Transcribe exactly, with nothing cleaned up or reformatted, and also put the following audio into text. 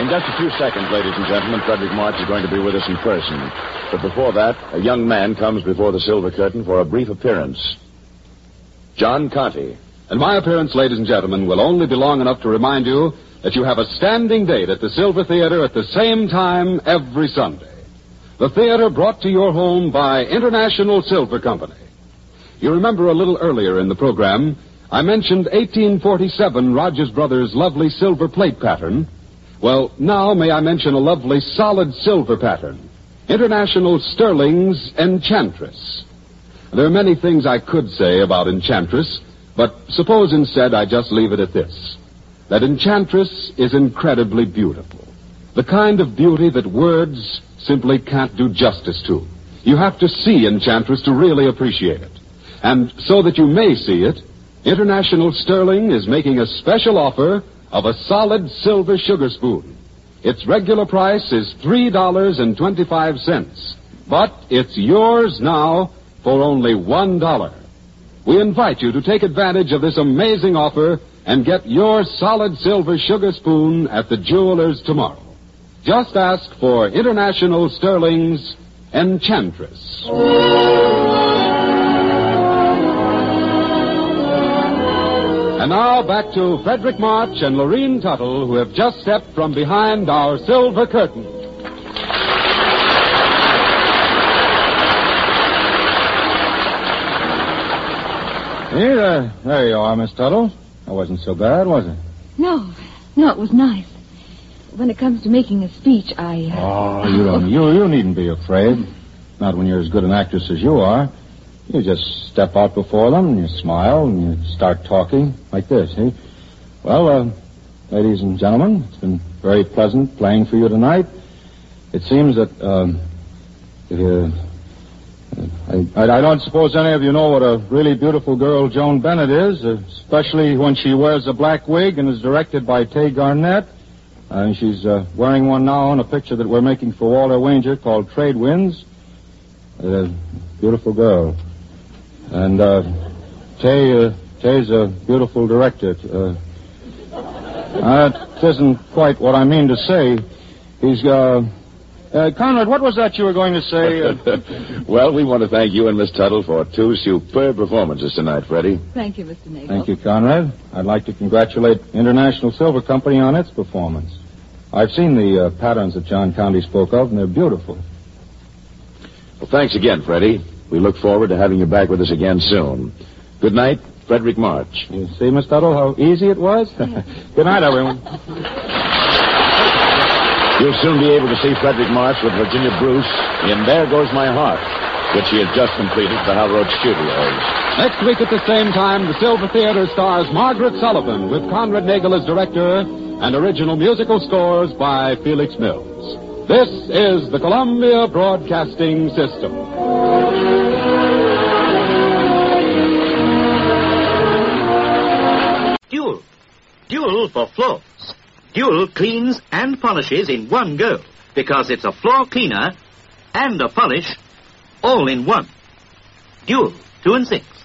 In just a few seconds, ladies and gentlemen, Frederick March is going to be with us in person. But before that, a young man comes before the silver curtain for a brief appearance. John Conte. And my appearance, ladies and gentlemen, will only be long enough to remind you that you have a standing date at the Silver Theater at the same time every Sunday. The theater brought to your home by International Silver Company. You remember a little earlier in the program, I mentioned eighteen forty-seven Rogers Brothers' lovely silver plate pattern. Well, now may I mention a lovely solid silver pattern, International Sterling's Enchantress. There are many things I could say about Enchantress, but suppose instead I just leave it at this, that Enchantress is incredibly beautiful. The kind of beauty that words simply can't do justice to. You have to see Enchantress to really appreciate it. And so that you may see it, International Sterling is making a special offer of a solid silver sugar spoon. Its regular price is three dollars and twenty-five cents, but it's yours now for only one dollar. We invite you to take advantage of this amazing offer and get your solid silver sugar spoon at the jeweler's tomorrow. Just ask for International Sterling's Enchantress. And now back to Frederick March and Lorene Tuttle, who have just stepped from behind our silver curtain. Here, uh, there you are, Miss Tuttle. That wasn't so bad, was it? No, no, it was nice. When it comes to making a speech, I... Uh... Oh, you don't, you, you needn't be afraid. Not when you're as good an actress as you are. You just step out before them, and you smile, and you start talking like this, see? Well, uh, ladies and gentlemen, it's been very pleasant playing for you tonight. It seems that, um, if you... I, I, I don't suppose any of you know what a really beautiful girl Joan Bennett is, especially when she wears a black wig and is directed by Tay Garnett. And uh, she's uh, wearing one now in a picture that we're making for Walter Wanger called Trade Winds. A beautiful girl. And uh, Tay, uh, Tay's a beautiful director. Uh, that isn't quite what I mean to say. He's, uh... Uh, Conrad, what was that you were going to say? Uh... Well, we want to thank you and Miss Tuttle for two superb performances tonight, Freddie. Thank you, Mister Nagel. Thank you, Conrad. I'd like to congratulate International Silver Company on its performance. I've seen the uh, patterns that John Conte spoke of, and they're beautiful. Well, thanks again, Freddie. We look forward to having you back with us again soon. Good night, Frederick March. You see, Miss Tuttle, how easy it was? Good night, everyone. You'll soon be able to see Frederick March with Virginia Bruce in There Goes My Heart, which she has just completed at the Hal Roach Studios. Next week at the same time, the Silver Theater stars Margaret Sullivan with Conrad Nagel as director and original musical scores by Felix Mills. This is the Columbia Broadcasting System. Dual. Dual for floors. Dual cleans and polishes in one go because it's a floor cleaner and a polish all in one. Dual, two and six.